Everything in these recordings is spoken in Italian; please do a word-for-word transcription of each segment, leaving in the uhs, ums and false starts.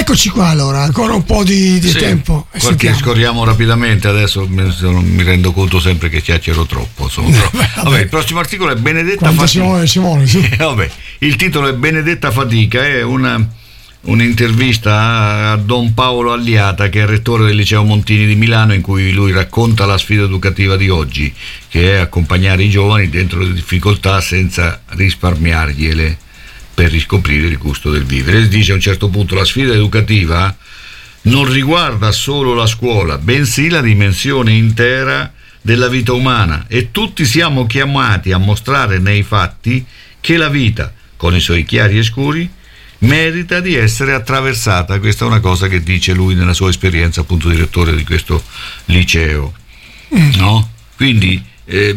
Eccoci qua allora, ancora un po' di, di sì, tempo. Qualche scorriamo rapidamente, adesso mi rendo conto sempre che chiacchiero troppo. Sono troppo. Vabbè, vabbè, il prossimo articolo è Benedetta Fatica. Simone, Simone, sì. vabbè, il titolo è Benedetta Fatica, è una, un'intervista a Don Paolo Alliata, che è rettore del Liceo Montini di Milano, in cui lui racconta la sfida educativa di oggi, che è accompagnare i giovani dentro le difficoltà senza risparmiargliele per riscoprire il gusto del vivere. Dice a un certo punto: la sfida educativa non riguarda solo la scuola, bensì la dimensione intera della vita umana, e tutti siamo chiamati a mostrare nei fatti che la vita, con i suoi chiari e scuri, merita di essere attraversata. Questa è una cosa che dice lui nella sua esperienza, appunto, direttore di questo liceo, no? Quindi eh,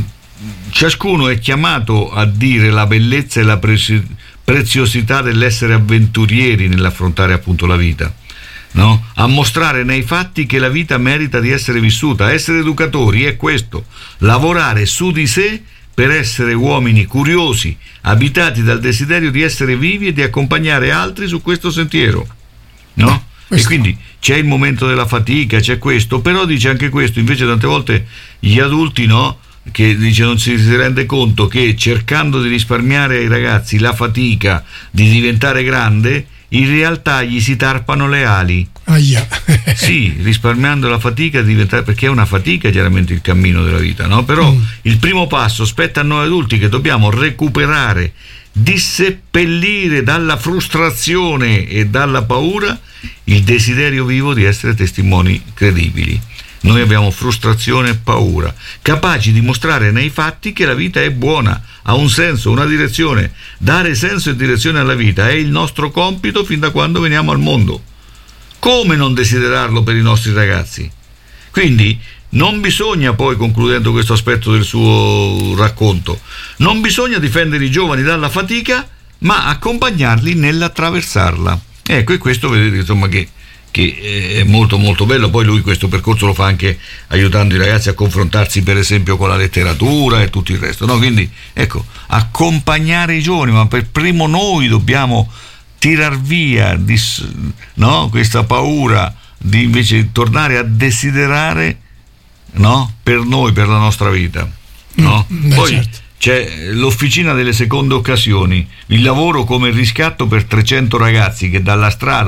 ciascuno è chiamato a dire la bellezza e la presi- preziosità dell'essere avventurieri nell'affrontare appunto la vita, no? A mostrare nei fatti che la vita merita di essere vissuta. Essere educatori è questo: lavorare su di sé per essere uomini curiosi, abitati dal desiderio di essere vivi e di accompagnare altri su questo sentiero, no? E quindi c'è il momento della fatica, c'è questo, però dice anche questo, invece tante volte gli adulti, no? Che dice non si, si rende conto che cercando di risparmiare ai ragazzi la fatica di diventare grande, in realtà gli si tarpano le ali. Aia. Sì, risparmiando la fatica di diventare, perché è una fatica chiaramente il cammino della vita, no? Però mm. il primo passo spetta a noi adulti, che dobbiamo recuperare, disseppellire dalla frustrazione e dalla paura il desiderio vivo di essere testimoni credibili. Noi abbiamo frustrazione e paura, capaci di mostrare nei fatti che la vita è buona, ha un senso, una direzione. Dare senso e direzione alla vita è il nostro compito fin da quando veniamo al mondo. Come non desiderarlo per i nostri ragazzi? Quindi non bisogna, poi, concludendo questo aspetto del suo racconto, non bisogna difendere i giovani dalla fatica, ma accompagnarli nell'attraversarla. Ecco, e questo vedete, insomma, che che è molto molto bello. Poi lui questo percorso lo fa anche aiutando i ragazzi a confrontarsi, per esempio, con la letteratura e tutto il resto, no? Quindi ecco, accompagnare i giovani, ma per primo noi dobbiamo tirar via di, no? questa paura di invece tornare a desiderare, no? Per noi, per la nostra vita, no? Mm, Poi certo. C'è l'officina delle seconde occasioni, il lavoro come riscatto per trecento ragazzi che dalla strada